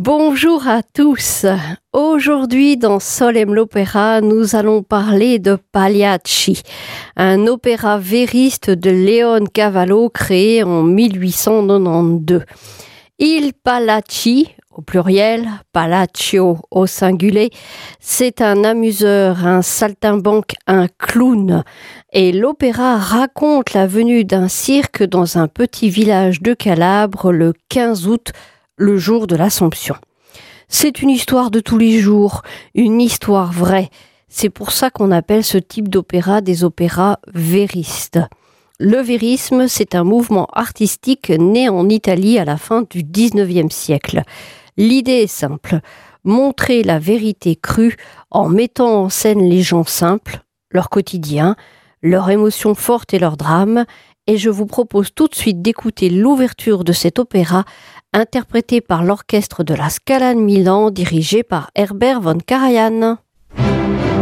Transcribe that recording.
Bonjour à tous. Aujourd'hui, dans Solem l'opéra, nous allons parler de Pagliacci, un opéra vériste de Leon Cavallo créé en 1892. Il Pallacci, au pluriel, Pallaccio au singulier, c'est un amuseur, un saltimbanque, un clown. Et l'opéra raconte la venue d'un cirque dans un petit village de Calabre le 15 août, le jour de l'Assomption. C'est une histoire de tous les jours, une histoire vraie. C'est pour ça qu'on appelle ce type d'opéra des opéras véristes. Le vérisme, c'est un mouvement artistique né en Italie à la fin du XIXe siècle. L'idée est simple, montrer la vérité crue en mettant en scène les gens simples, leur quotidien, leurs émotions fortes et leurs drames. Et je vous propose tout de suite d'écouter l'ouverture de cet opéra interprété par l'orchestre de la Scala de Milan dirigé par Herbert von Karajan.